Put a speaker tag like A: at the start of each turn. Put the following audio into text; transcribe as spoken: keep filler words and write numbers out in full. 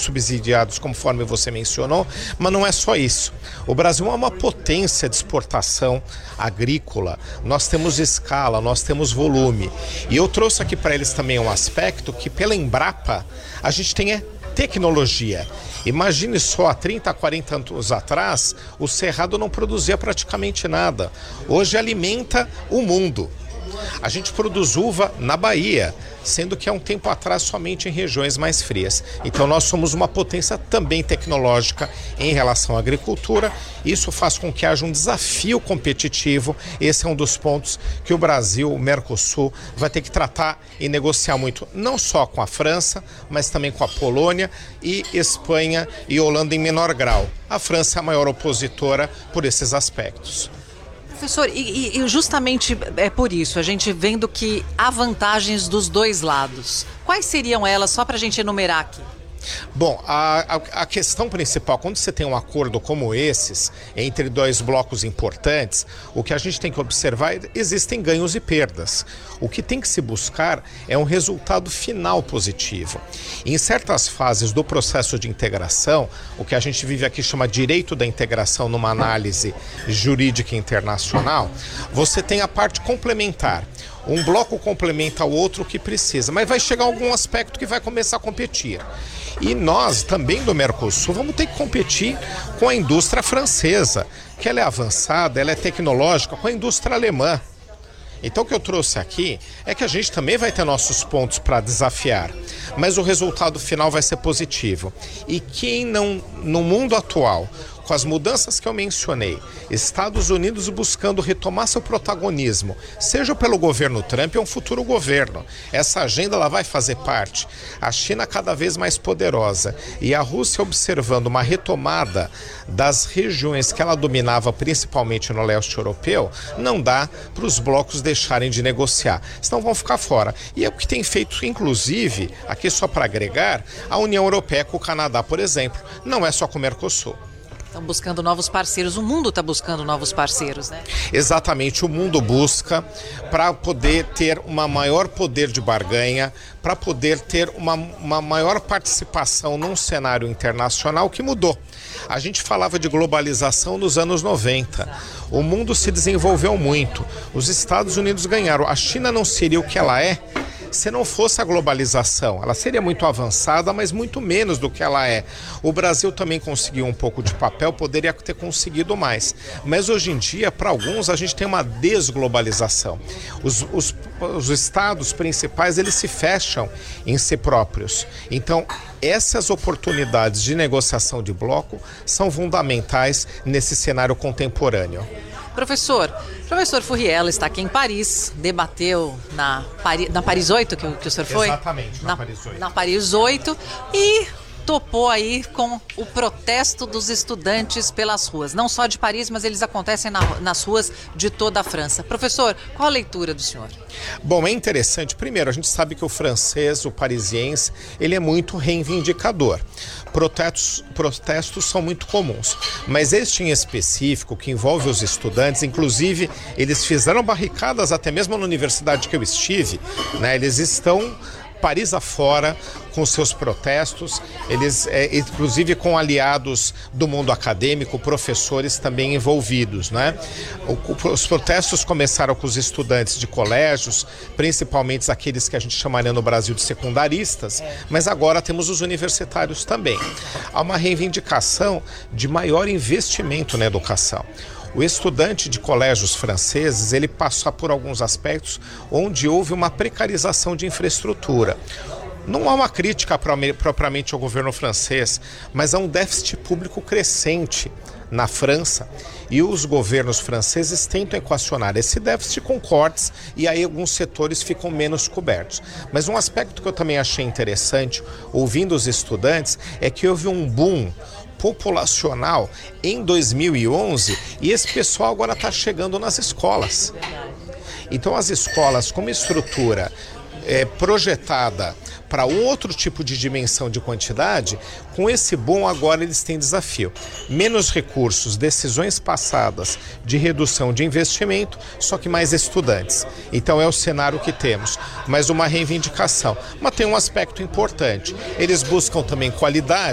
A: subsidiados, conforme você mencionou, mas não é só isso. O Brasil é uma potência de exportação agrícola, nós temos escala, nós temos volume. E eu trouxe aqui para eles também um aspecto que pela Embrapa a gente tem é tecnologia. Imagine só, há trinta, quarenta anos atrás, o Cerrado não produzia praticamente nada. Hoje alimenta o mundo. A gente produz uva na Bahia, sendo que há um tempo atrás somente em regiões mais frias. Então nós somos uma potência também tecnológica em relação à agricultura. Isso faz com que haja um desafio competitivo. Esse é um dos pontos que o Brasil, o Mercosul, vai ter que tratar e negociar muito, não só com a França, mas também com a Polônia e Espanha e Holanda em menor grau. A França é a maior opositora por esses aspectos.
B: Professor, e, e justamente é por isso, a gente vendo que há vantagens dos dois lados. Quais seriam elas, só para a gente enumerar aqui?
A: Bom, a, a, a questão principal, quando você tem um acordo como esses, entre dois blocos importantes, o que a gente tem que observar é que existem ganhos e perdas. O que tem que se buscar é um resultado final positivo. Em certas fases do processo de integração, o que a gente vive aqui chama direito da integração numa análise jurídica internacional, você tem a parte complementar. Um bloco complementa o outro que precisa, mas vai chegar algum aspecto que vai começar a competir. E nós, também do Mercosul, vamos ter que competir com a indústria francesa, que ela é avançada, ela é tecnológica, com a indústria alemã. Então o que eu trouxe aqui é que a gente também vai ter nossos pontos para desafiar, mas o resultado final vai ser positivo. E quem não, no mundo atual, com as mudanças que eu mencionei, Estados Unidos buscando retomar seu protagonismo, seja pelo governo Trump ou um futuro governo, essa agenda ela vai fazer parte. A China cada vez mais poderosa e a Rússia observando uma retomada das regiões que ela dominava, principalmente no leste europeu, não dá para os blocos deixarem de negociar, senão vão ficar fora. E é o que tem feito, inclusive, aqui só para agregar, a União Europeia com o Canadá, por exemplo, não é só com o Mercosul.
B: Estão buscando novos parceiros, o mundo está buscando novos parceiros, né?
A: Exatamente, o mundo busca para poder ter uma maior poder de barganha, para poder ter uma, uma maior participação num cenário internacional que mudou. A gente falava de globalização nos anos noventa. O mundo se desenvolveu muito. Os Estados Unidos ganharam. A China não seria o que ela é se não fosse a globalização. Ela seria muito avançada, mas muito menos do que ela é. O Brasil também conseguiu um pouco de papel, poderia ter conseguido mais. Mas hoje em dia, para alguns, a gente tem uma desglobalização. Os, os, os estados principais, eles se fecham em si próprios. Então, essas oportunidades de negociação de bloco são fundamentais nesse cenário contemporâneo.
B: Professor, professor Furriel está aqui em Paris, debateu na, Pari, na Paris oito, que, que o senhor foi?
A: Exatamente, na,
B: na
A: Paris oito.
B: Na Paris oito e topou aí com o protesto dos estudantes pelas ruas. Não só de Paris, mas eles acontecem na, nas ruas de toda a França. Professor, qual a leitura do senhor?
A: Bom, é interessante. Primeiro, a gente sabe que o francês, o parisiense, ele é muito reivindicador. Protestos, protestos são muito comuns, mas este em específico, que envolve os estudantes, inclusive eles fizeram barricadas até mesmo na universidade que eu estive, né? Eles estão Paris afora com seus protestos, eles, é, inclusive com aliados do mundo acadêmico, professores também envolvidos, né? O, os protestos começaram com os estudantes de colégios, principalmente aqueles que a gente chamaria no Brasil de secundaristas, mas agora temos os universitários também. Há uma reivindicação de maior investimento na educação. O estudante de colégios franceses, ele passa por alguns aspectos onde houve uma precarização de infraestrutura. Não há uma crítica propriamente ao governo francês, mas há um déficit público crescente na França e os governos franceses tentam equacionar esse déficit com cortes e aí alguns setores ficam menos cobertos. Mas um aspecto que eu também achei interessante, ouvindo os estudantes, é que houve um boom populacional em dois mil e onze e esse pessoal agora está chegando nas escolas. Então as escolas com uma estrutura é, projetada para um outro tipo de dimensão de quantidade, com esse boom agora eles têm desafio. Menos recursos, decisões passadas de redução de investimento, só que mais estudantes. Então é o cenário que temos, mas uma reivindicação. Mas tem um aspecto importante, eles buscam também qualidade.